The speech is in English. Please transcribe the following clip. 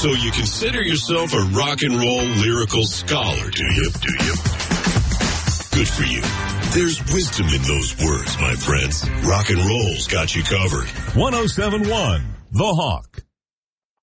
So you consider yourself a rock and roll lyrical scholar, do you? Good for you. There's wisdom in those words, my friends. Rock and roll's got you covered. 107.1 The Hawk.